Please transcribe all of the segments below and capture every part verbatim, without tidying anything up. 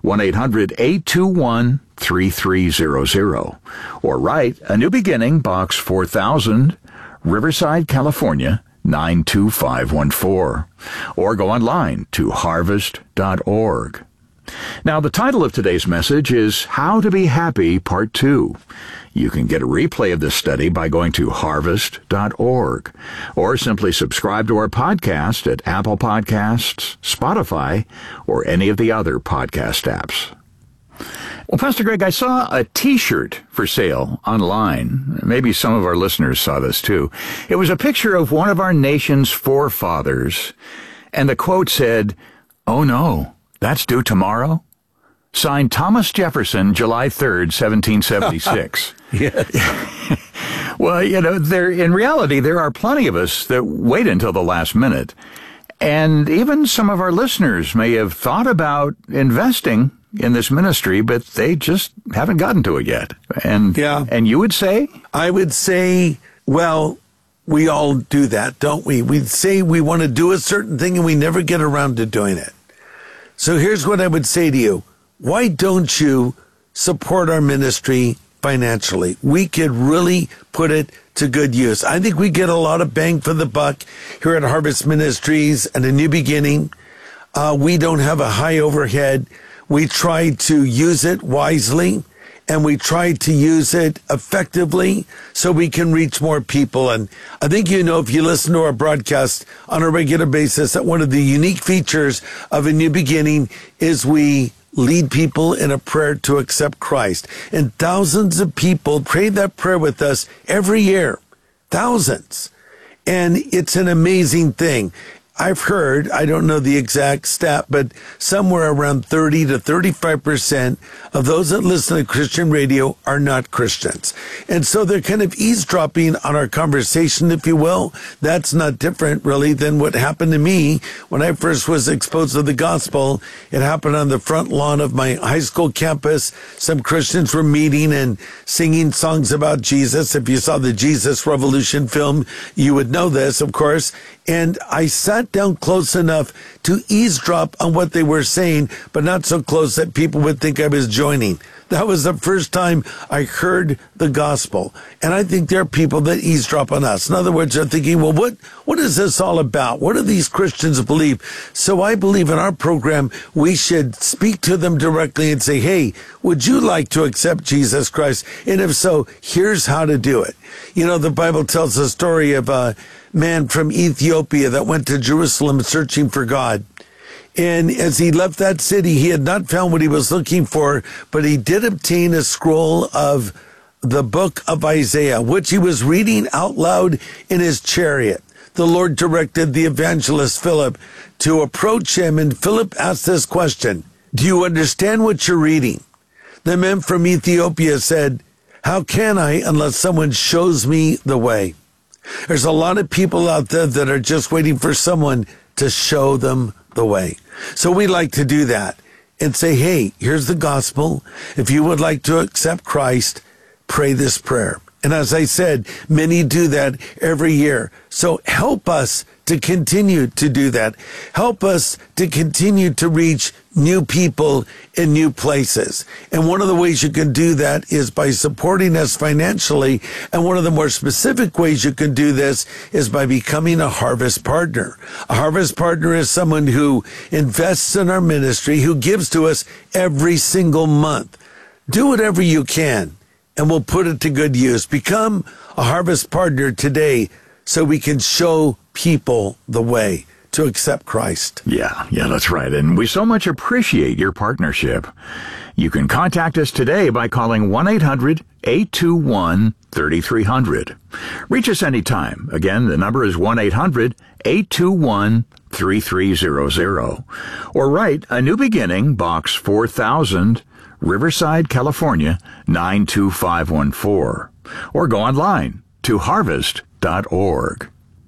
one eight hundred eight two one three three zero zero. Or write A New Beginning, Box four thousand, Riverside, California, nine two five one four. Or go online to harvest dot org. Now, the title of today's message is How to Be Happy, Part two. You can get a replay of this study by going to harvest dot org, or simply subscribe to our podcast at Apple Podcasts, Spotify, or any of the other podcast apps. Well, Pastor Greg, I saw a T-shirt for sale online. Maybe some of our listeners saw this too. It was a picture of one of our nation's forefathers, and the quote said, "Oh no, that's due tomorrow?" Signed Thomas Jefferson, July third, seventeen seventy-six. Yes. Well, you know, there in reality, there are plenty of us that wait until the last minute. And even some of our listeners may have thought about investing in this ministry, but they just haven't gotten to it yet. And, yeah. and you would say? I would say, well, we all do that, don't we? We say we want to do a certain thing and we never get around to doing it. So here's what I would say to you. Why don't you support our ministry financially? We could really put it to good use. I think we get a lot of bang for the buck here at Harvest Ministries and A New Beginning. Uh, we don't have a high overhead. We try to use it wisely, and we try to use it effectively so we can reach more people. And I think you know, if you listen to our broadcast on a regular basis, that one of the unique features of A New Beginning is we lead people in a prayer to accept Christ. And thousands of people pray that prayer with us every year. Thousands. And it's an amazing thing. I've heard, I don't know the exact stat, but somewhere around thirty to thirty-five percent of those that listen to Christian radio are not Christians. And so they're kind of eavesdropping on our conversation, if you will. That's not different, really, than what happened to me when I first was exposed to the gospel. It happened on the front lawn of my high school campus. Some Christians were meeting and singing songs about Jesus. If you saw the Jesus Revolution film, you would know this, of course. And I sat down close enough to eavesdrop on what they were saying, but not so close that people would think I was joining. That was the first time I heard the gospel. And I think there are people that eavesdrop on us. In other words, they're thinking, well, what, what is this all about? What do these Christians believe? So I believe in our program, we should speak to them directly and say, hey, would you like to accept Jesus Christ? And if so, here's how to do it. You know, the Bible tells the story of a man from Ethiopia that went to Jerusalem searching for God. And as he left that city, he had not found what he was looking for, but he did obtain a scroll of the book of Isaiah, which he was reading out loud in his chariot. The Lord directed the evangelist Philip to approach him, and Philip asked this question, do you understand what you're reading? The man from Ethiopia said, how can I unless someone shows me the way? There's a lot of people out there that are just waiting for someone to show them the way. So we like to do that and say, hey, here's the gospel. If you would like to accept Christ, pray this prayer. And as I said, many do that every year. So help us to continue to do that. Help us to continue to reach new people in new places. And one of the ways you can do that is by supporting us financially. And one of the more specific ways you can do this is by becoming a Harvest Partner. A Harvest Partner is someone who invests in our ministry, who gives to us every single month. Do whatever you can, and we'll put it to good use. Become a Harvest Partner today so we can show people the way to accept Christ. Yeah, yeah, that's right. And we so much appreciate your partnership. You can contact us today by calling one eight hundred eight two one three three zero zero. Reach us anytime. Again, the number is one eight hundred eight two one three three zero zero. Or write A New Beginning, Box four thousand, Riverside, California, nine two five one four. Or go online to harvest dot org.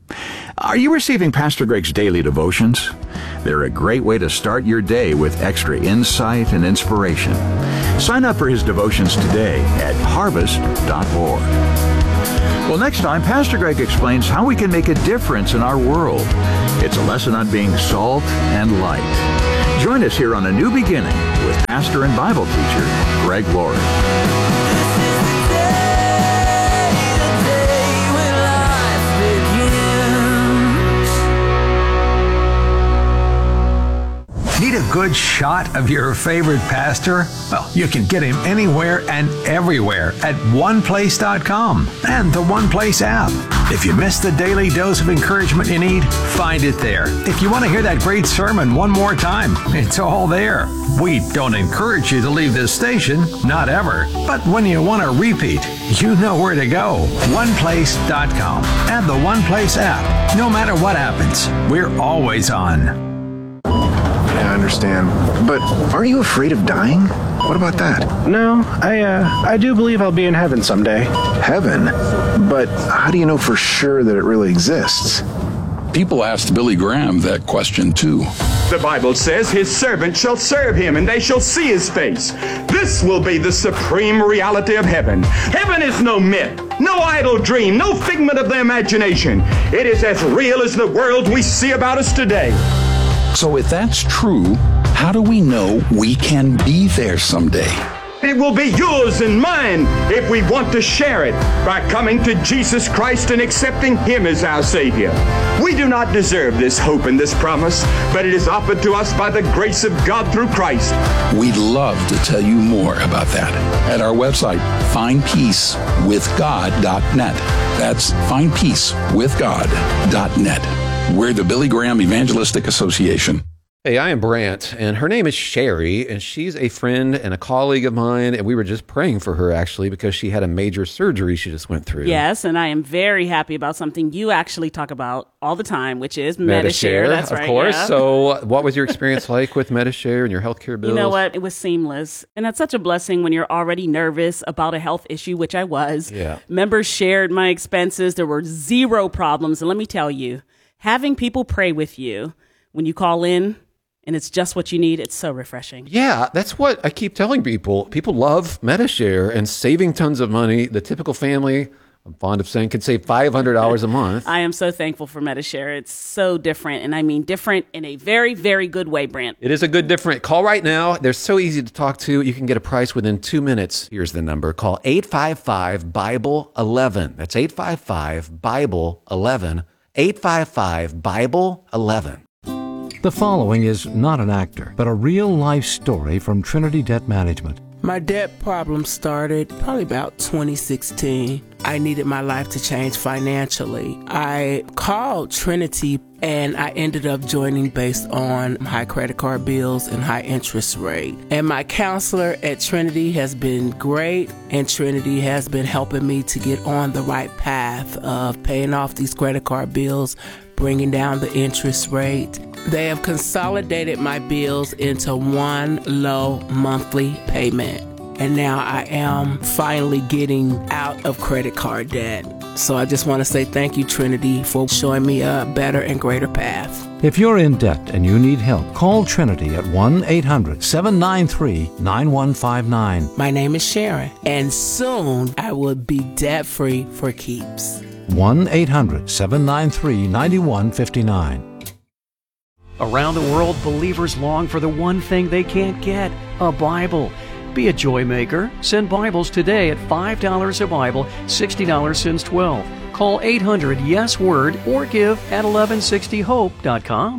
Are you receiving Pastor Greg's daily devotions? They're a great way to start your day with extra insight and inspiration. Sign up for his devotions today at harvest dot org. Well, next time, Pastor Greg explains how we can make a difference in our world. It's a lesson on being salt and light. Join us here on A New Beginning with pastor and Bible teacher Greg Laurie. Need a good shot of your favorite pastor? Well, you can get him anywhere and everywhere at one place dot com and the One Place app. If you missed the daily dose of encouragement you need, find it there. If you want to hear that great sermon one more time, it's all there. We don't encourage you to leave this station, not ever. But when you want to repeat, you know where to go. one place dot com and the One Place app. No matter what happens, we're always on. I understand, but aren't you afraid of dying? What about that? No, I uh, I do believe I'll be in heaven someday. Heaven? But how do you know for sure that it really exists? People asked Billy Graham that question too. The Bible says his servants shall serve him and they shall see his face. This will be the supreme reality of heaven. Heaven is no myth, no idle dream, no figment of the imagination. It is as real as the world we see about us today. So if that's true, how do we know we can be there someday? It will be yours and mine if we want to share it by coming to Jesus Christ and accepting Him as our Savior. We do not deserve this hope and this promise, but it is offered to us by the grace of God through Christ. We'd love to tell you more about that at our website, find peace with god dot net. That's find peace with god dot net. We're the Billy Graham Evangelistic Association. Hey, I am Brant, and her name is Sherry, and she's a friend and a colleague of mine, and we were just praying for her, actually, because she had a major surgery she just went through. Yes, and I am very happy about something you actually talk about all the time, which is Medi-Share. That's of right, course. yeah. So what was your experience like with Medi-Share and your healthcare bills? You know what? It was seamless, and that's such a blessing when you're already nervous about a health issue, which I was. Yeah. Members shared my expenses. There were zero problems, and let me tell you, having people pray with you when you call in, and it's just what you need, it's so refreshing. Yeah, that's what I keep telling people. People love Medi-Share and saving tons of money. The typical family, I'm fond of saying, can save five hundred dollars a month. I am so thankful for Medi-Share. It's so different, and I mean different in a very, very good way, Brant. It is a good different. Call right now. They're so easy to talk to. You can get a price within two minutes. Here's the number. Call eight five five, Bible eleven. That's eight five five, Bible eleven. eight five five, Bible eleven. The following is not an actor, but a real-life story from Trinity Debt Management. My debt problem started probably about twenty sixteen. I needed my life to change financially. I called Trinity and I ended up joining based on high credit card bills and high interest rate. And my counselor at Trinity has been great, and Trinity has been helping me to get on the right path of paying off these credit card bills, bringing down the interest rate. They have consolidated my bills into one low monthly payment. And now I am finally getting out of credit card debt. So I just want to say thank you, Trinity, for showing me a better and greater path. If you're in debt and you need help, call Trinity at one eight hundred, seven nine three, nine one five nine. My name is Sharon, and soon I will be debt-free for keeps. one eight hundred, seven nine three, nine one five nine. Around the world, believers long for the one thing they can't get, a Bible. Be a joy maker. Send Bibles today at five dollars a Bible, sixty dollars since twelve. Call eight hundred, yes, word, or give at eleven sixty hope dot com.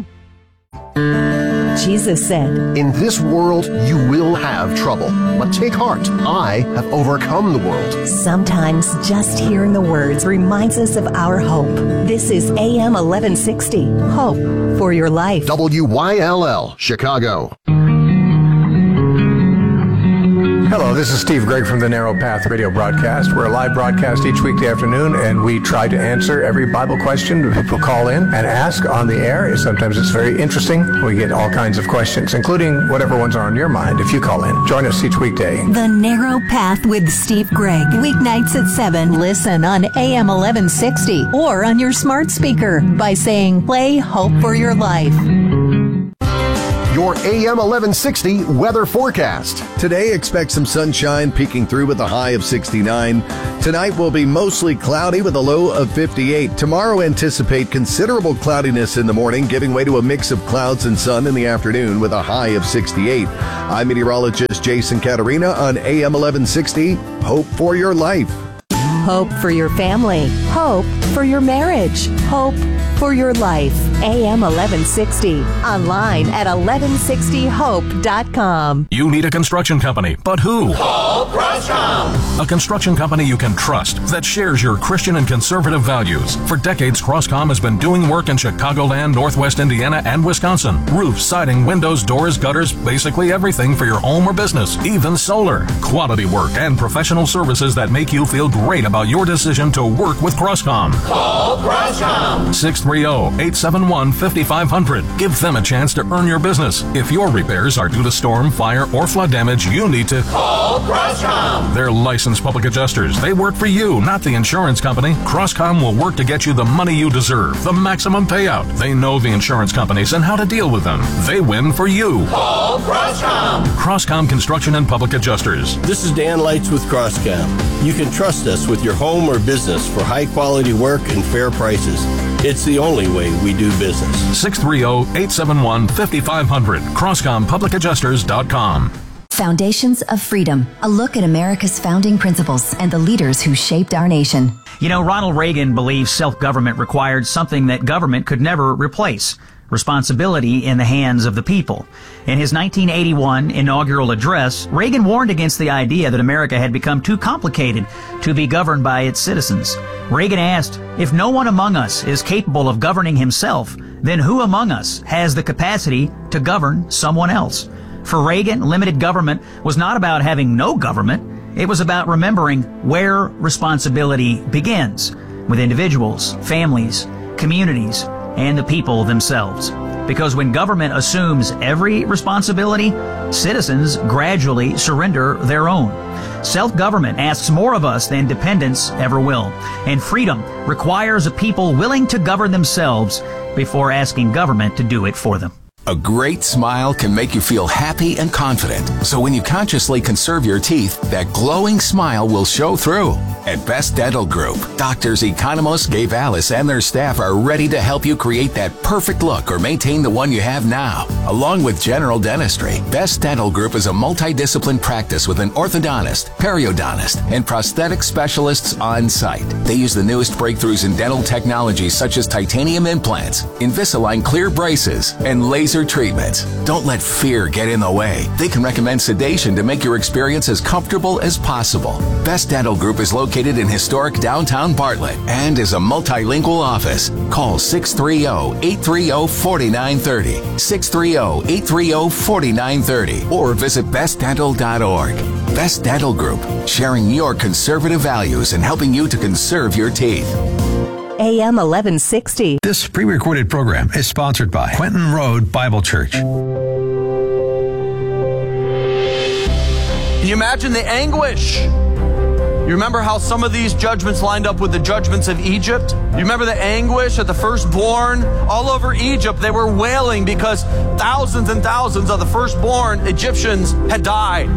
Jesus said, "In this world you will have trouble, but take heart, I have overcome the world." Sometimes just hearing the words reminds us of our hope. This is A M eleven sixty, Hope for Your Life. W Y L L, Chicago. Hello, this is Steve Gregg from the Narrow Path radio broadcast. We're a live broadcast each weekday afternoon, and we try to answer every Bible question that people call in and ask on the air. Sometimes it's very interesting. We get all kinds of questions, including whatever ones are on your mind if you call in. Join us each weekday. The Narrow Path with Steve Gregg. Weeknights at seven. Listen on A M eleven sixty or on your smart speaker by saying, "Play Hope for Your Life." your A M eleven sixty weather forecast. Today, expect some sunshine peeking through with a high of sixty-nine. Tonight will be mostly cloudy with a low of fifty-eight. Tomorrow, anticipate considerable cloudiness in the morning, giving way to a mix of clouds and sun in the afternoon with a high of sixty-eight. I'm meteorologist Jason Caterina on A M eleven sixty. Hope for your life. Hope for your family. Hope for your marriage. Hope for your life. A M eleven sixty. Online at eleven sixty hope dot com. You need a construction company, but who? Call Crosscom. A construction company you can trust that shares your Christian and conservative values. For decades, Crosscom has been doing work in Chicagoland, Northwest Indiana, and Wisconsin. Roofs, siding, windows, doors, gutters, basically everything for your home or business, even solar. Quality work and professional services that make you feel great about your decision to work with Crosscom. Call Crosscom. six three zero, eight seven one, five five zero zero. Give them a chance to earn your business. If your repairs are due to storm, fire, or flood damage, you need to call Crosscom. They're licensed public adjusters. They work for you, not the insurance company. Crosscom will work to get you the money you deserve, the maximum payout. They know the insurance companies and how to deal with them. They win for you. Call Crosscom. Crosscom Construction and Public Adjusters. This is Dan Lights with Crosscom. You can trust us with your home or business for high quality work and fair prices. It's the only way we do business. six three zero, eight seven one, five five zero zero. Crosscom Public Adjusters dot com. Foundations of Freedom, a look at America's founding principles and the leaders who shaped our nation. You know, Ronald Reagan believed self-government required something that government could never replace: responsibility in the hands of the people. In his nineteen eighty-one inaugural address, Reagan warned against the idea that America had become too complicated to be governed by its citizens. Reagan asked, if no one among us is capable of governing himself, then who among us has the capacity to govern someone else? For Reagan, limited government was not about having no government. It was about remembering where responsibility begins, with individuals, families, communities, and the people themselves. Because when government assumes every responsibility, citizens gradually surrender their own. Self-government asks more of us than dependence ever will. And freedom requires a people willing to govern themselves before asking government to do it for them. A great smile can make you feel happy and confident. So when you consciously conserve your teeth, that glowing smile will show through. At Best Dental Group, doctors Economos, Gay Vallis, and their staff are ready to help you create that perfect look or maintain the one you have now. Along with general dentistry, Best Dental Group is a multidiscipline practice with an orthodontist, periodontist, and prosthetic specialists on site. They use the newest breakthroughs in dental technology such as titanium implants, Invisalign clear braces, and laser treatments. Don't let fear get in the way. They can recommend sedation to make your experience as comfortable as possible. Best Dental Group is located in historic downtown Bartlett and is a multilingual office. Call six three zero, eight three zero, four nine three zero, six three zero, eight three zero, four nine three zero, or visit best dental dot org. Best Dental Group, sharing your conservative values and helping you to conserve your teeth. A M eleven sixty. This pre-recorded program is sponsored by Quentin Road Bible Church. Can you imagine the anguish? You remember how some of these judgments lined up with the judgments of Egypt? You remember the anguish at the firstborn? All over Egypt, they were wailing because thousands and thousands of the firstborn Egyptians had died.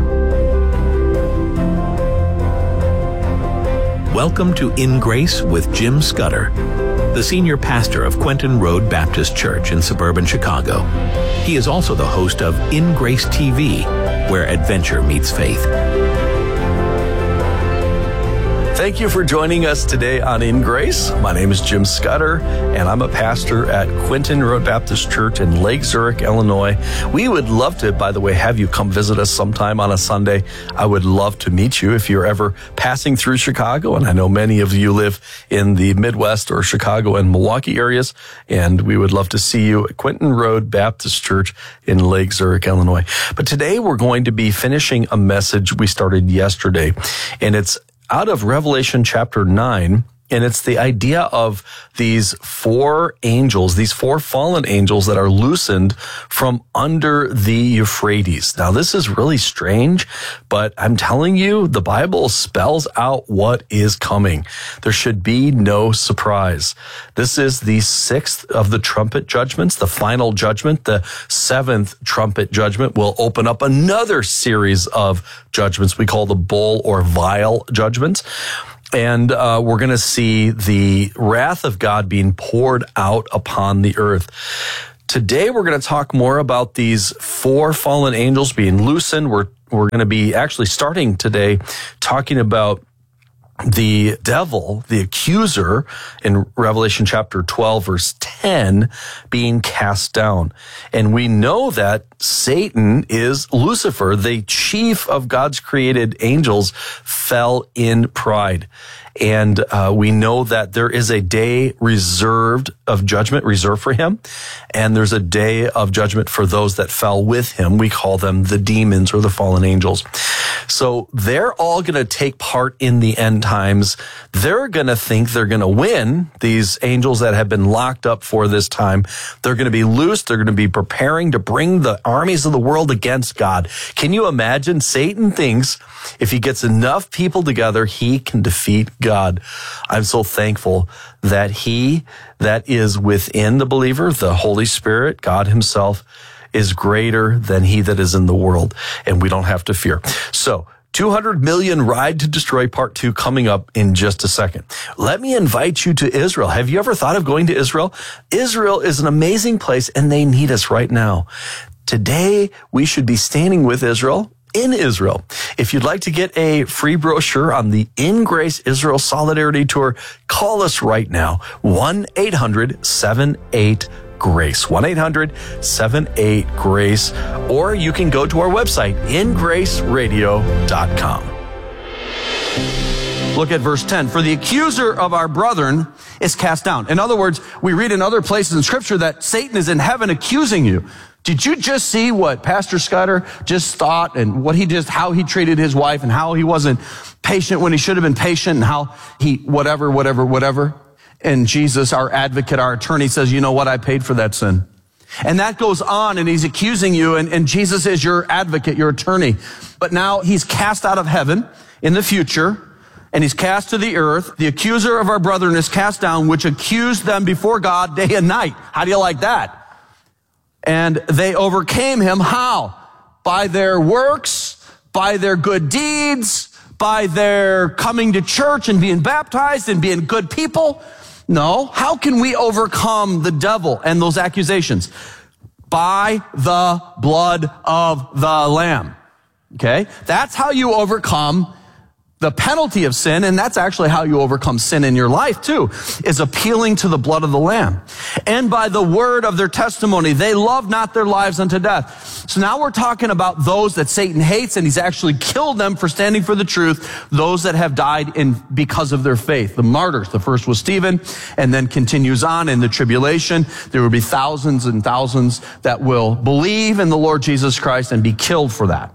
Welcome to In Grace with Jim Scudder, the senior pastor of Quentin Road Baptist Church in suburban Chicago. He is also the host of In Grace T V, where adventure meets faith. Thank you for joining us today on In Grace. My name is Jim Scudder, and I'm a pastor at Quentin Road Baptist Church in Lake Zurich, Illinois. We would love to, by the way, have you come visit us sometime on a Sunday. I would love to meet you if you're ever passing through Chicago, and I know many of you live in the Midwest or Chicago and Milwaukee areas, and we would love to see you at Quentin Road Baptist Church in Lake Zurich, Illinois. But today we're going to be finishing a message we started yesterday, and it's out of Revelation chapter nine, And it's the idea of these four angels, these four fallen angels that are loosened from under the Euphrates. Now, this is really strange, but I'm telling you, the Bible spells out what is coming. There should be no surprise. This is the sixth of the trumpet judgments, the final judgment. The seventh trumpet judgment will open up another series of judgments we call the bowl or vial judgments. And uh, we're going to see the wrath of God being poured out upon the earth. Today, we're going to talk more about these four fallen angels being loosened. We're, we're going to be actually starting today talking about the devil, the accuser, in Revelation chapter twelve, verse ten, being cast down. And we know that Satan is Lucifer, the chief of God's created angels, fell in pride. And uh, we know that there is a day reserved of judgment reserved for him. And there's a day of judgment for those that fell with him. We call them the demons or the fallen angels. So they're all going to take part in the end times. They're going to think they're going to win. These angels that have been locked up for this time, they're going to be loosed. They're going to be preparing to bring the armies of the world against God. Can you imagine? Satan thinks if he gets enough people together, he can defeat God. I'm so thankful that he that is within the believer, the Holy Spirit, God himself, is greater than he that is in the world, and we don't have to fear. So, two hundred million Ride to Destroy Part two coming up in just a second. Let me invite you to Israel. Have you ever thought of going to Israel? Israel is an amazing place, and they need us right now. Today, we should be standing with Israel in Israel. If you'd like to get a free brochure on the In Grace Israel Solidarity Tour, call us right now, one eight hundred seven eight GRACE, one eight hundred seven eight GRACE, or you can go to our website, in grace radio dot com. Look at verse ten. For the accuser of our brethren is cast down. In other words, we read in other places in Scripture that Satan is in heaven accusing you. Did you just see what Pastor Scudder just thought and what he just, how he treated his wife and how he wasn't patient when he should have been patient and how he, whatever, whatever, whatever. And Jesus, our advocate, our attorney, says, you know what? I paid for that sin. And that goes on, and he's accusing you, and, and Jesus is your advocate, your attorney. But now he's cast out of heaven in the future, and he's cast to the earth. The accuser of our brethren is cast down, which accused them before God day and night. How do you like that? And they overcame him. How? By their works, by their good deeds, by their coming to church and being baptized and being good people. No. How can we overcome the devil and those accusations? By the blood of the Lamb. Okay? That's how you overcome the penalty of sin, and that's actually how you overcome sin in your life too, is appealing to the blood of the Lamb. And by the word of their testimony, they love not their lives unto death. So now we're talking about those that Satan hates, and he's actually killed them for standing for the truth, those that have died in because of their faith. The martyrs, the first was Stephen, and then continues on in the tribulation. There will be thousands and thousands that will believe in the Lord Jesus Christ and be killed for that.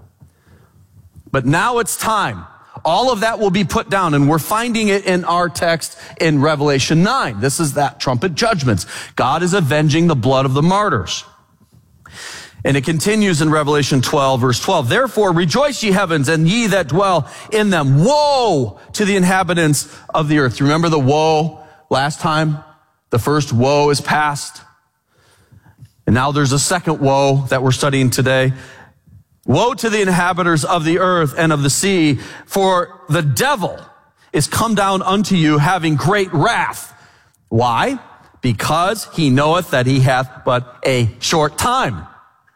But now it's time. All of that will be put down, and we're finding it in our text in Revelation nine. This is that trumpet judgments. God is avenging the blood of the martyrs. And it continues in Revelation twelve, verse twelve. Therefore, rejoice, ye heavens, and ye that dwell in them. Woe to the inhabitants of the earth. Remember the woe last time? The first woe is past. And now there's a second woe that we're studying today. Woe to the inhabitants of the earth and of the sea, for the devil is come down unto you having great wrath. Why? Because he knoweth that he hath but a short time.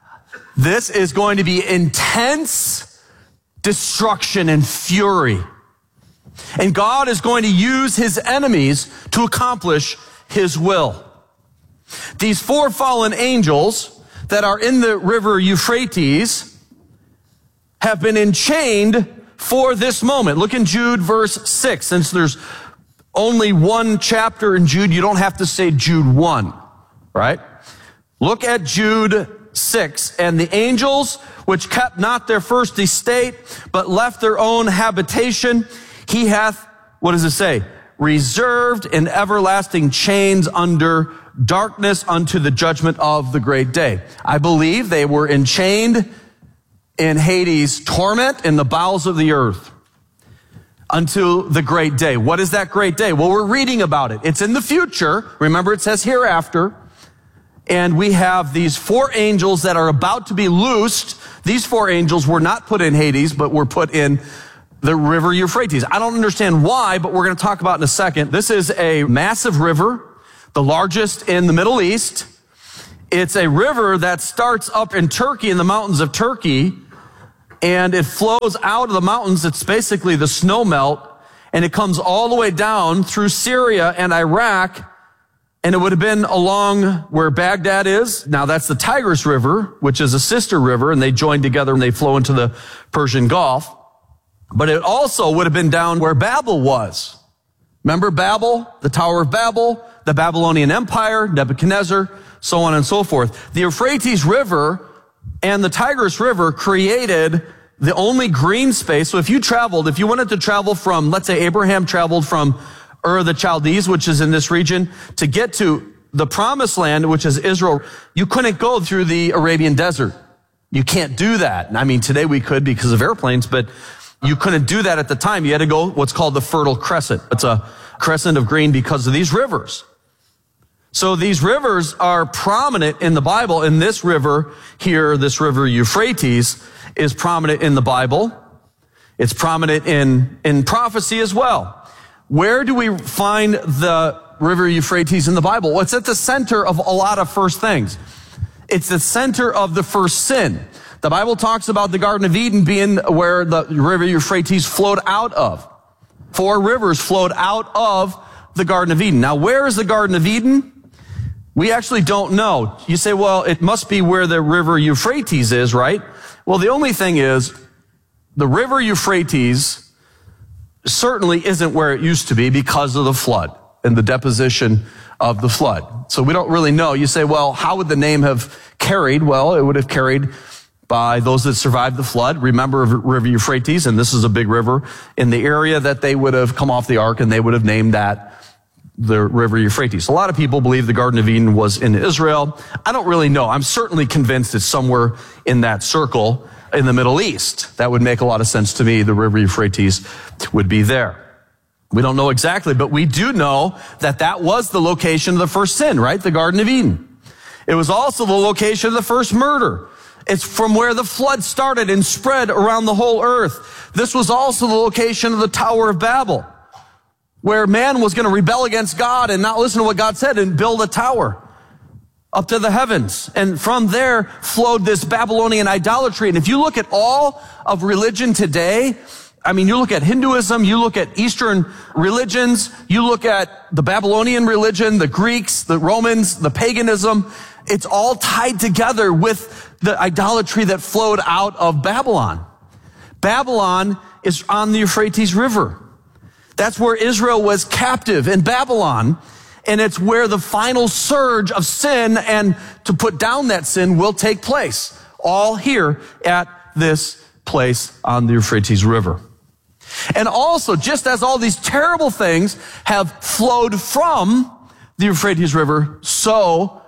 This is going to be intense destruction and fury. And God is going to use his enemies to accomplish his will. These four fallen angels that are in the river Euphrates have been enchained for this moment. Look in Jude verse six. Since there's only one chapter in Jude, you don't have to say Jude one, right? Look at Jude six. And the angels which kept not their first estate, but left their own habitation, he hath, what does it say? reserved in everlasting chains under darkness unto the judgment of the great day. I believe they were enchained in Hades' torment in the bowels of the earth until the great day. What is that great day? Well, we're reading about it. It's in the future. Remember, it says hereafter. And we have these four angels that are about to be loosed. These four angels were not put in Hades, but were put in the river Euphrates. I don't understand why, but we're going to talk about it in a second. This is a massive river, the largest in the Middle East. It's a river that starts up in Turkey, in the mountains of Turkey, and it flows out of the mountains. It's basically the snow melt, and it comes all the way down through Syria and Iraq, and it would have been along where Baghdad is. Now that's the Tigris River, which is a sister river, and they join together and they flow into the Persian Gulf. But it also would have been down where Babel was. Remember Babel, the Tower of Babel, the Babylonian Empire, Nebuchadnezzar, so on and so forth. The Euphrates River and the Tigris River created the only green space. So if you traveled, if you wanted to travel from, let's say Abraham traveled from Ur of the Chaldees, which is in this region, to get to the promised land, which is Israel, you couldn't go through the Arabian desert. You can't do that. I mean, today we could because of airplanes, but you couldn't do that at the time. You had to go what's called the Fertile Crescent. It's a crescent of green because of these rivers. So these rivers are prominent in the Bible, and this river here, this river Euphrates, is prominent in the Bible. It's prominent in, in prophecy as well. Where do we find the river Euphrates in the Bible? Well, it's at the center of a lot of first things. It's the center of the first sin. The Bible talks about the Garden of Eden being where the river Euphrates flowed out of. Four rivers flowed out of the Garden of Eden. Now, where is the Garden of Eden? We actually don't know. You say, well, it must be where the river Euphrates is, right? Well, the only thing is, the river Euphrates certainly isn't where it used to be because of the flood and the deposition of the flood. So we don't really know. You say, well, how would the name have carried? Well, it would have carried by those that survived the flood. Remember River Euphrates, and this is a big river in the area that they would have come off the ark, and they would have named that the river Euphrates. A lot of people believe the Garden of Eden was in Israel. I don't really know. I'm certainly convinced it's somewhere in that circle in the Middle East. That would make a lot of sense to me. The river Euphrates would be there. We don't know exactly, but we do know that that was the location of the first sin, right? The Garden of Eden. It was also the location of the first murder. It's from where the flood started and spread around the whole earth. This was also the location of the Tower of Babel, where man was going to rebel against God and not listen to what God said and build a tower up to the heavens. And from there flowed this Babylonian idolatry. And if you look at all of religion today, I mean, you look at Hinduism, you look at Eastern religions, you look at the Babylonian religion, the Greeks, the Romans, the paganism, it's all tied together with the idolatry that flowed out of Babylon. Babylon is on the Euphrates River. That's where Israel was captive in Babylon, and it's where the final surge of sin and to put down that sin will take place, all here at this place on the Euphrates River. And also, just as all these terrible things have flowed from the Euphrates River, so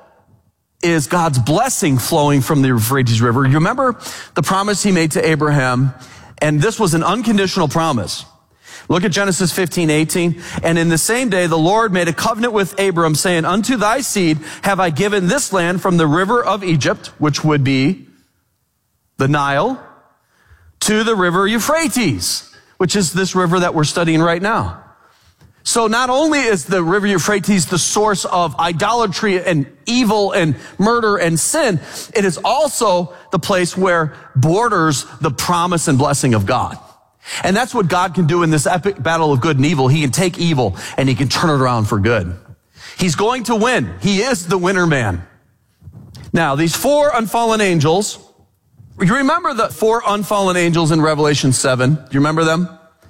is God's blessing flowing from the Euphrates River. You remember the promise he made to Abraham, and this was an unconditional promise. Look at Genesis fifteen, eighteen. And in the same day, the Lord made a covenant with Abram, saying, unto thy seed have I given this land from the river of Egypt, which would be the Nile, to the river Euphrates, which is this river that we're studying right now. So not only is the river Euphrates the source of idolatry and evil and murder and sin, it is also the place where borders the promise and blessing of God. And that's what God can do in this epic battle of good and evil. He can take evil and he can turn it around for good. He's going to win. He is the winner man. Now, these four unfallen angels, you remember the four unfallen angels in Revelation seven? Do you remember them?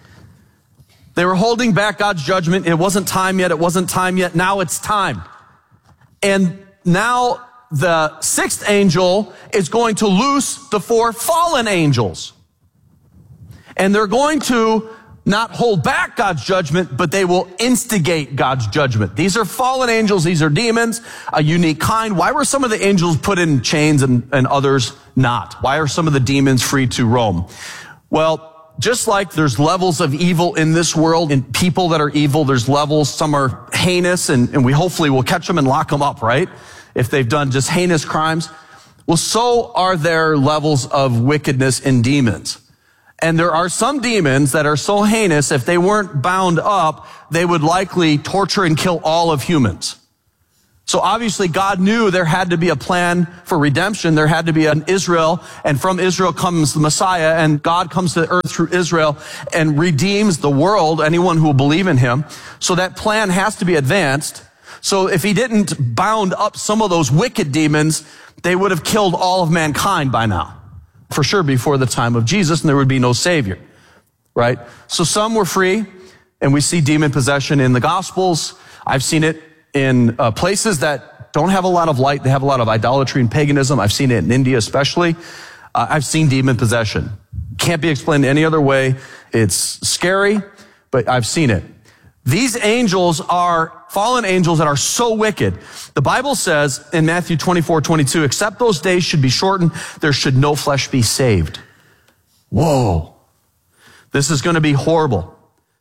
They were holding back God's judgment. It wasn't time yet. It wasn't time yet. Now it's time. And now the sixth angel is going to loose the four fallen angels. And they're going to not hold back God's judgment, but they will instigate God's judgment. These are fallen angels. These are demons, a unique kind. Why were some of the angels put in chains and, and others not? Why are some of the demons free to roam? Well, just like there's levels of evil in this world, and people that are evil, there's levels. Some are heinous, and, and we hopefully will catch them and lock them up, right? If they've done just heinous crimes. Well, so are there levels of wickedness in demons. And there are some demons that are so heinous, if they weren't bound up, they would likely torture and kill all of humans. So obviously God knew there had to be a plan for redemption. There had to be an Israel, and from Israel comes the Messiah, and God comes to earth through Israel and redeems the world, anyone who will believe in him. So that plan has to be advanced. So if he didn't bound up some of those wicked demons, they would have killed all of mankind by now. For sure before the time of Jesus, and there would be no Savior, right? So some were free, and we see demon possession in the Gospels. I've seen it in uh, places that don't have a lot of light. They have a lot of idolatry and paganism. I've seen it in India especially. Uh, I've seen demon possession. Can't be explained any other way. It's scary, but I've seen it. These angels are fallen angels that are so wicked. The Bible says in Matthew twenty-four twenty-two, except those days should be shortened, there should no flesh be saved. Whoa. This is going to be horrible.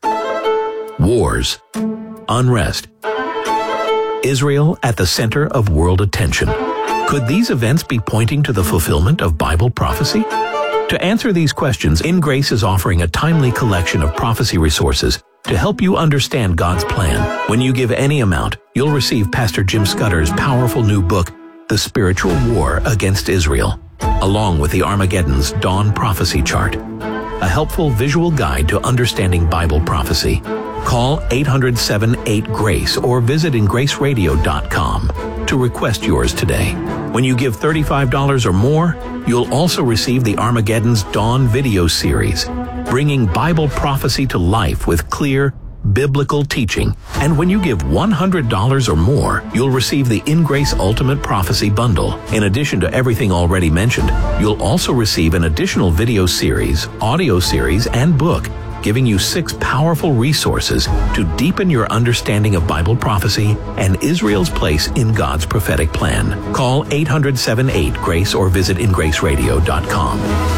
Wars, unrest, Israel at the center of world attention. Could these events be pointing to the fulfillment of Bible prophecy? To answer these questions, In Grace is offering a timely collection of prophecy resources to help you understand God's plan. When you give any amount, you'll receive Pastor Jim Scudder's powerful new book, The Spiritual War Against Israel, along with the Armageddon's Dawn Prophecy Chart, a helpful visual guide to understanding Bible prophecy. Call eight hundred, seven eight, GRACE or visit in grace radio dot com to request yours today. When you give thirty-five dollars or more, you'll also receive the Armageddon's Dawn video series, bringing Bible prophecy to life with clear, biblical teaching. And when you give one hundred dollars or more, you'll receive the In Grace Ultimate Prophecy Bundle. In addition to everything already mentioned, you'll also receive an additional video series, audio series, and book, giving you six powerful resources to deepen your understanding of Bible prophecy and Israel's place in God's prophetic plan. Call eight hundred, seven eight, GRACE or visit in grace radio dot com.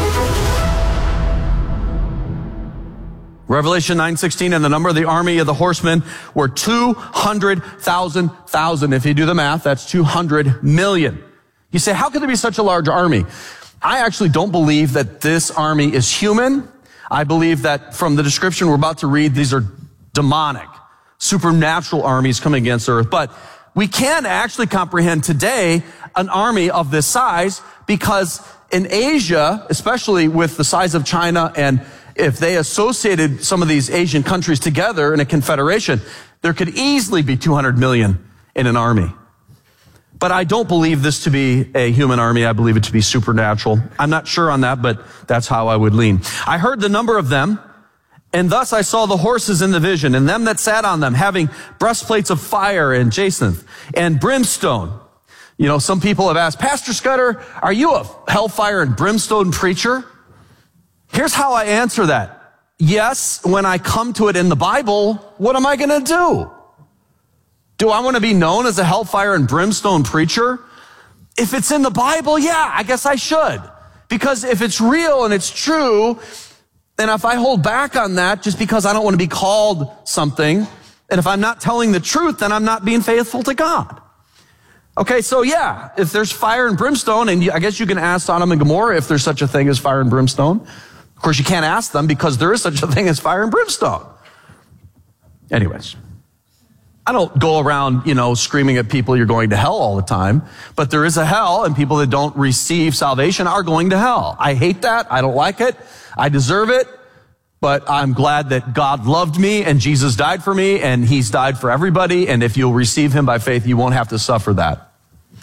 Revelation nine sixteen, and the number of the army of the horsemen were two hundred thousand thousand. If you do the math, that's two hundred million. You say, how could there be such a large army? I actually don't believe that this army is human. I believe that from the description we're about to read, these are demonic, supernatural armies coming against earth. But we can actually comprehend today an army of this size, because in Asia, especially with the size of China, and if they associated some of these Asian countries together in a confederation, there could easily be two hundred million in an army. But I don't believe this to be a human army. I believe it to be supernatural. I'm not sure on that, but that's how I would lean. I heard the number of them, and thus I saw the horses in the vision, and them that sat on them, having breastplates of fire and jacinth and brimstone. You know, some people have asked, Pastor Scudder, are you a hellfire and brimstone preacher? Here's how I answer that. Yes, when I come to it in the Bible, what am I going to do? Do I want to be known as a hellfire and brimstone preacher? If it's in the Bible, yeah, I guess I should. Because if it's real and it's true, and if I hold back on that just because I don't want to be called something, and if I'm not telling the truth, then I'm not being faithful to God. Okay, so yeah, if there's fire and brimstone, and I guess you can ask Sodom and Gomorrah if there's such a thing as fire and brimstone. Of course, you can't ask them because there is such a thing as fire and brimstone. Anyways. I don't go around, you know, screaming at people you're going to hell all the time, but there is a hell, and people that don't receive salvation are going to hell. I hate that. I don't like it. I deserve it, but I'm glad that God loved me and Jesus died for me, and he's died for everybody, and if you'll receive him by faith, you won't have to suffer that.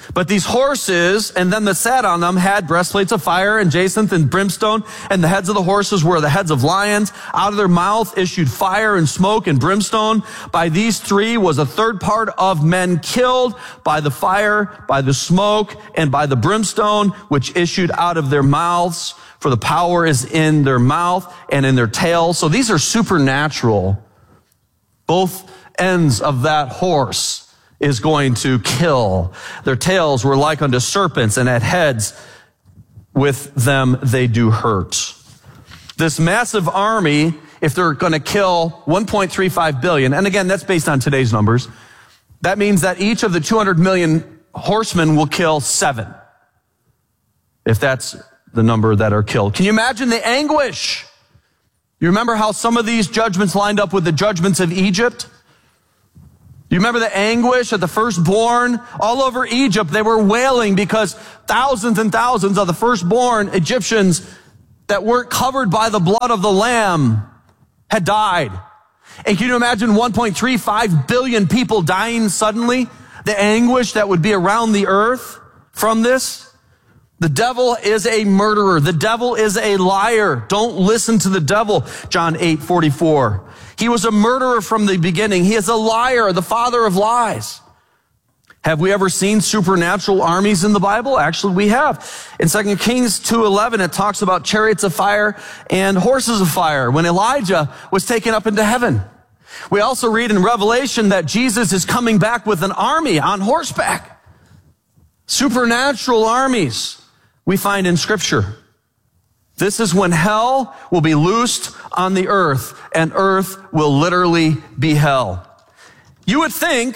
But these horses and them that sat on them had breastplates of fire and jacinth and brimstone, and the heads of the horses were the heads of lions. Out of their mouth issued fire and smoke and brimstone. By these three was a third part of men killed by the fire, by the smoke, and by the brimstone, which issued out of their mouths. For the power is in their mouth and in their tail. So these are supernatural. Both ends of that horse is going to kill. Their tails were like unto serpents, and at heads with them they do hurt. This massive army, if they're going to kill one point three five billion, and again, that's based on today's numbers, that means that each of the two hundred million horsemen will kill seven. If that's the number that are killed. Can you imagine the anguish? You remember how some of these judgments lined up with the judgments of Egypt? You remember the anguish at the firstborn? All over Egypt, they were wailing because thousands and thousands of the firstborn Egyptians that weren't covered by the blood of the Lamb had died. And can you imagine one point three five billion people dying suddenly? The anguish that would be around the earth from this? The devil is a murderer. The devil is a liar. Don't listen to the devil. John eight forty-four. He was a murderer from the beginning. He is a liar, the father of lies. Have we ever seen supernatural armies in the Bible? Actually, we have. In Second Kings two eleven, it talks about chariots of fire and horses of fire when Elijah was taken up into heaven. We also read in Revelation that Jesus is coming back with an army on horseback. Supernatural armies we find in Scripture. This is when hell will be loosed on the earth, and earth will literally be hell. You would think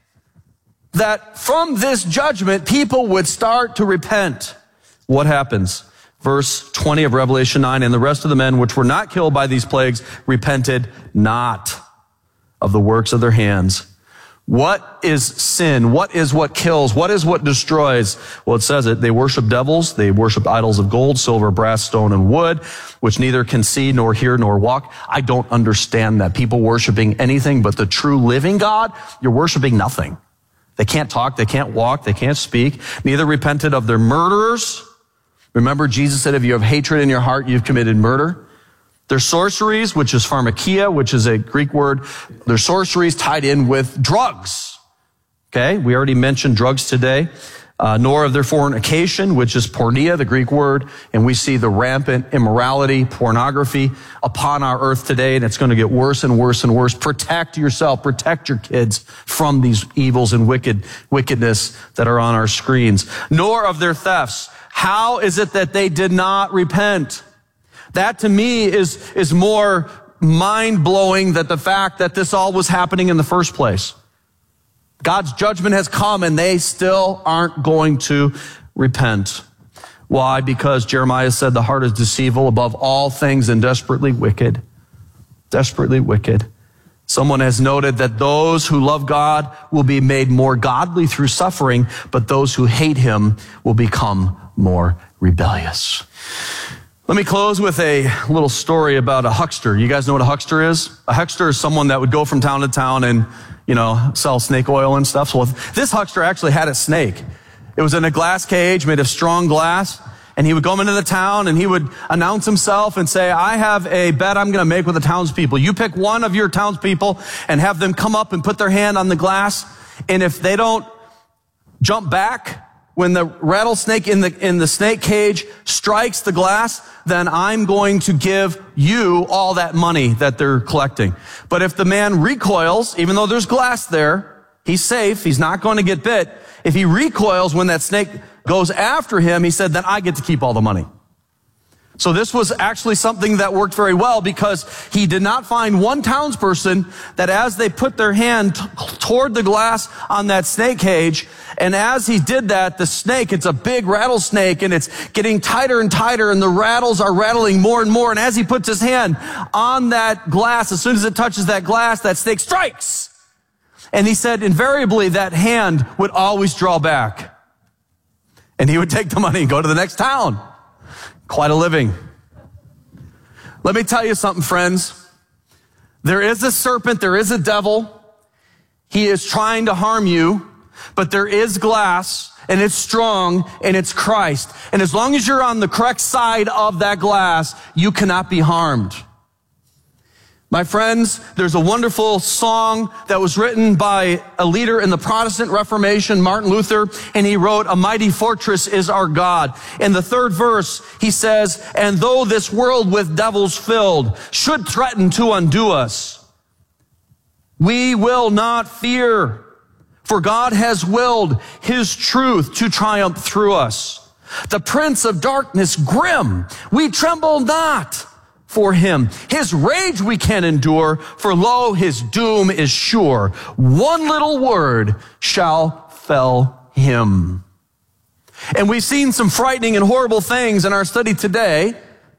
that from this judgment, people would start to repent. What happens? Verse twenty of Revelation nine, and the rest of the men which were not killed by these plagues repented not of the works of their hands. What is sin? What is what kills? What is what destroys? Well, it says it. They worship devils. They worship idols of gold, silver, brass, stone, and wood, which neither can see nor hear nor walk. I don't understand that. People worshiping anything but the true living God, you're worshiping nothing. They can't talk. They can't walk. They can't speak. Neither repented of their murderers. Remember, Jesus said, if you have hatred in your heart, you've committed murder. Their sorceries, which is pharmakia, which is a Greek word. Their sorceries tied in with drugs. Okay, we already mentioned drugs today. Uh, nor of their fornication, which is porneia, the Greek word. And we see the rampant immorality, pornography upon our earth today, and it's going to get worse and worse and worse. Protect yourself, protect your kids from these evils and wicked wickedness that are on our screens. Nor of their thefts. How is it that they did not repent? That to me is, is more mind-blowing than the fact that this all was happening in the first place. God's judgment has come and they still aren't going to repent. Why? Because Jeremiah said the heart is deceitful above all things and desperately wicked. Desperately wicked. Someone has noted that those who love God will be made more godly through suffering, but those who hate him will become more rebellious. Let me close with a little story about a huckster. You guys know what a huckster is? A huckster is someone that would go from town to town and, you know, sell snake oil and stuff. So this huckster actually had a snake. It was in a glass cage made of strong glass. And he would go into the town and he would announce himself and say, I have a bet I'm going to make with the townspeople. You pick one of your townspeople and have them come up and put their hand on the glass. And if they don't jump back when the rattlesnake in the, in the snake cage strikes the glass, then I'm going to give you all that money that they're collecting. But if the man recoils, even though there's glass there, he's safe. He's not going to get bit. If he recoils when that snake goes after him, he said, then I get to keep all the money. So this was actually something that worked very well because he did not find one townsperson that as they put their hand t- toward the glass on that snake cage, and as he did that, the snake, it's a big rattlesnake and it's getting tighter and tighter and the rattles are rattling more and more. And as he puts his hand on that glass, as soon as it touches that glass, that snake strikes. And he said invariably that hand would always draw back. And he would take the money and go to the next town. Quite a living. Let me tell you something, friends. There is a serpent, there is a devil. He is trying to harm you. But there is glass, and it's strong, and it's Christ. And as long as you're on the correct side of that glass, you cannot be harmed. My friends, there's a wonderful song that was written by a leader in the Protestant Reformation, Martin Luther, and he wrote, "A mighty fortress is our God." In the third verse, he says, "And though this world with devils filled should threaten to undo us, we will not fear, for God has willed his truth to triumph through us. The prince of darkness grim, we tremble not for him. His rage we can endure, for lo, his doom is sure. One little word shall fell him." And we've seen some frightening and horrible things in our study today,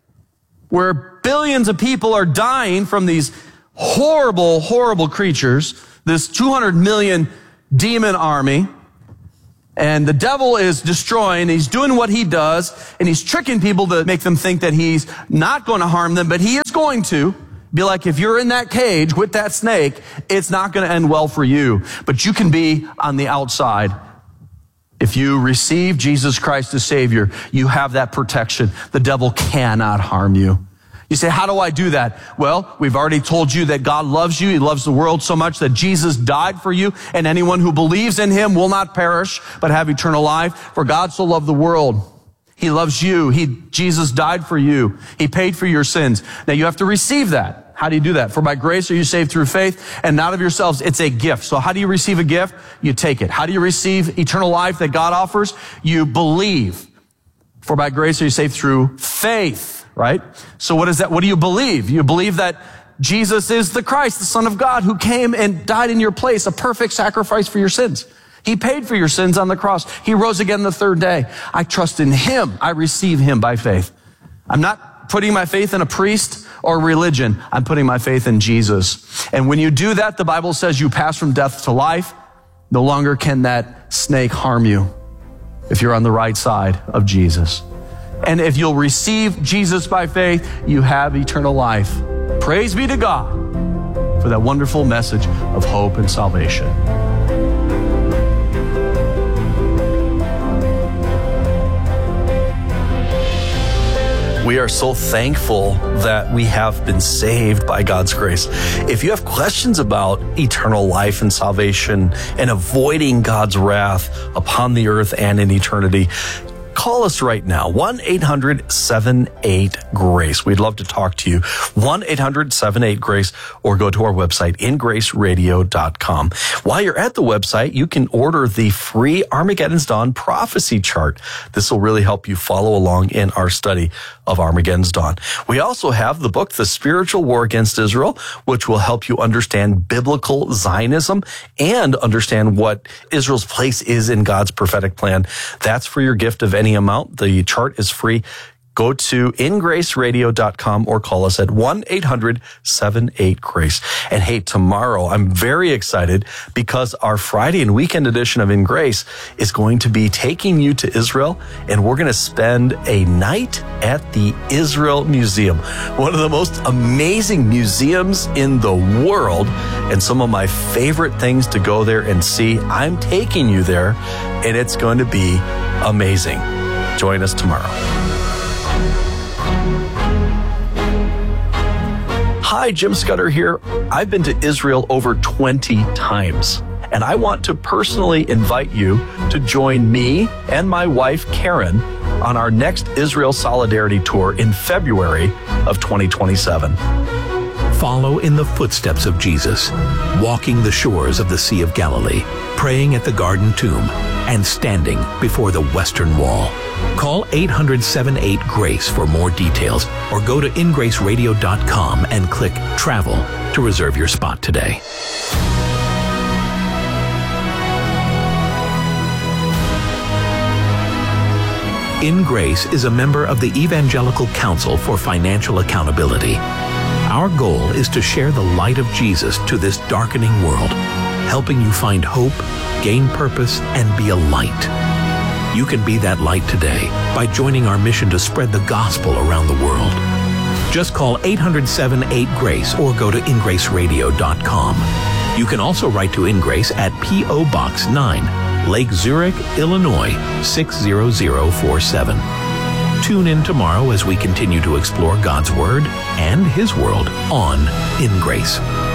where billions of people are dying from these horrible, horrible creatures, this two hundred million demon army. And the devil is destroying, he's doing what he does, and he's tricking people to make them think that he's not going to harm them, but he is going to. Be like, if you're in that cage with that snake, it's not going to end well for you. But you can be on the outside. If you receive Jesus Christ as Savior, you have that protection. The devil cannot harm you. You say, how do I do that? Well, we've already told you that God loves you. He loves the world so much that Jesus died for you, and anyone who believes in him will not perish, but have eternal life. For God so loved the world. He loves you. He, Jesus died for you. He paid for your sins. Now you have to receive that. How do you do that? For by grace are you saved through faith, and not of yourselves. It's a gift. So how do you receive a gift? You take it. How do you receive eternal life that God offers? You believe. For by grace are you saved through faith. Right? So what is that? What do you believe? You believe that Jesus is the Christ, the Son of God, who came and died in your place, a perfect sacrifice for your sins. He paid for your sins on the cross. He rose again the third day. I trust in him. I receive him by faith. I'm not putting my faith in a priest or religion. I'm putting my faith in Jesus. And when you do that, the Bible says you pass from death to life. No longer can that snake harm you if you're on the right side of Jesus. And if you'll receive Jesus by faith, you have eternal life. Praise be to God for that wonderful message of hope and salvation. We are so thankful that we have been saved by God's grace. If you have questions about eternal life and salvation and avoiding God's wrath upon the earth and in eternity, call us right now, one eight hundred seven eight GRACE. We'd love to talk to you, one eight hundred seven eight GRACE, or go to our website, in grace radio dot com. While you're at the website, you can order the free Armageddon's Dawn prophecy chart. This will really help you follow along in our study of Armageddon's Dawn. We also have the book, The Spiritual War Against Israel, which will help you understand biblical Zionism and understand what Israel's place is in God's prophetic plan. That's for your gift of any amount. The chart is free. Go to in grace radio dot com or call us at one eight hundred seven eight GRACE. And hey, tomorrow I'm very excited because our Friday and weekend edition of In Grace is going to be taking you to Israel, and we're going to spend a night at the Israel Museum, one of the most amazing museums in the world, and some of my favorite things to go there and see. I'm taking you there, and it's going to be amazing. Join us tomorrow. Hi, Jim Scudder here. I've been to Israel over twenty times, and I want to personally invite you to join me and my wife, Karen, on our next Israel Solidarity Tour in February of twenty twenty-seven. Follow in the footsteps of Jesus, walking the shores of the Sea of Galilee, praying at the Garden Tomb, and standing before the Western Wall. Call eight hundred seven eight GRACE for more details, or go to in grace radio dot com and click Travel to reserve your spot today. In Grace is a member of the Evangelical Council for Financial Accountability. Our goal is to share the light of Jesus to this darkening world, helping you find hope, gain purpose, and be a light. You can be that light today by joining our mission to spread the gospel around the world. Just call eight hundred seven eight GRACE or go to in grace radio dot com. You can also write to In Grace at P O Box nine, Lake Zurich, Illinois, six zero zero four seven. Tune in tomorrow as we continue to explore God's Word and His world on In Grace.